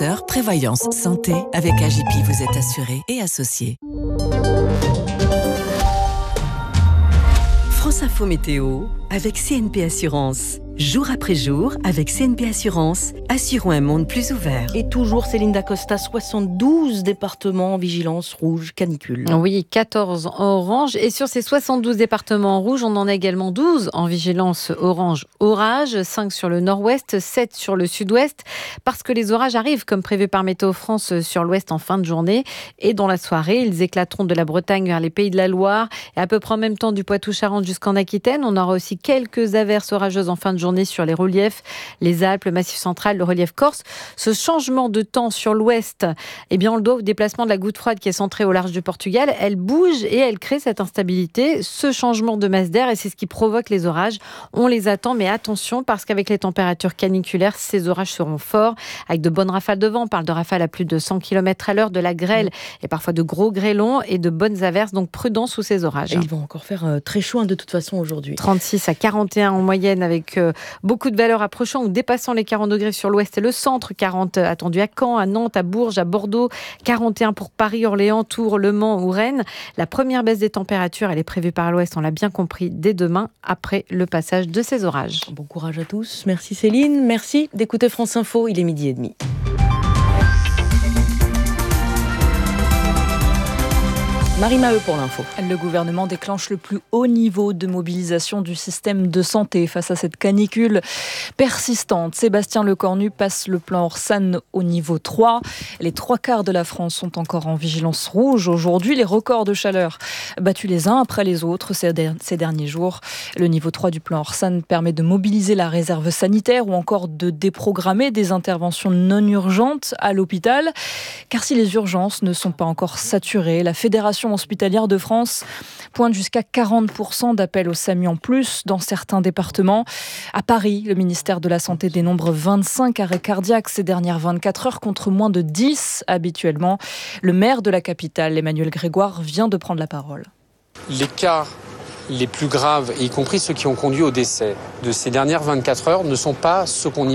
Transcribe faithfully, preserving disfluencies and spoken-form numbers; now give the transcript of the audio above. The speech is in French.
collaborateurs, prévoyance, santé. Avec A J P, vous êtes assuré et associé. France Info Météo avec C N P Assurance. Jour après jour, avec C N P Assurance, assurons un monde plus ouvert. Et toujours Céline Dacosta, soixante-douze départements en vigilance rouge canicule. Oui, quatorze en orange. Et sur ces soixante-douze départements en rouge, on en a également douze en vigilance orange orage, cinq sur le nord-ouest, sept sur le sud-ouest, parce que les orages arrivent comme prévu par Météo France sur l'ouest en fin de journée. Et dans la soirée, ils éclateront de la Bretagne vers les Pays de la Loire et à peu près en même temps du Poitou-Charentes jusqu'en Aquitaine. On aura aussi quelques averses orageuses en fin de journée sur les reliefs, les Alpes, le Massif central, le relief corse. Ce changement de temps sur l'ouest, eh bien, on le doit au déplacement de la goutte froide qui est centrée au large du Portugal. Elle bouge et elle crée cette instabilité, ce changement de masse d'air, et c'est ce qui provoque les orages. On les attend, mais attention, parce qu'avec les températures caniculaires, ces orages seront forts, avec de bonnes rafales de vent. On parle de rafales à plus de cent kilomètres à l'heure, de la grêle et parfois de gros grêlons et de bonnes averses. Donc prudence sous ces orages. Et ils vont encore faire euh, très chaud hein, de toute façon aujourd'hui. trente-six à quarante et un en moyenne, avec euh, beaucoup de valeurs approchant ou dépassant les quarante degrés sur l'ouest et le centre. quarante attendu à Caen, à Nantes, à Bourges, à Bordeaux. quarante et un pour Paris, Orléans, Tours, Le Mans ou Rennes. La première baisse des températures, elle est prévue par l'ouest, on l'a bien compris, dès demain, après le passage de ces orages. Bon courage à tous. Merci Céline. Merci d'écouter France Info. Il est midi et demi. Marie Maheu pour l'info. Le gouvernement déclenche le plus haut niveau de mobilisation du système de santé face à cette canicule persistante. Sébastien Lecornu passe le plan Orsan au niveau trois. Les trois quarts de la France sont encore en vigilance rouge. Aujourd'hui, les records de chaleur battus les uns après les autres ces derniers jours. Le niveau trois du plan Orsan permet de mobiliser la réserve sanitaire ou encore de déprogrammer des interventions non urgentes à l'hôpital. Car si les urgences ne sont pas encore saturées, la Fédération hospitalière de France pointe jusqu'à quarante pour cent d'appels au SAMU en plus dans certains départements. À Paris, le ministère de la Santé dénombre vingt-cinq arrêts cardiaques ces dernières vingt-quatre heures contre moins de dix habituellement. Le maire de la capitale, Emmanuel Grégoire, vient de prendre la parole. Les cas les plus graves, y compris ceux qui ont conduit au décès de ces dernières vingt-quatre heures, ne sont pas ceux qu'on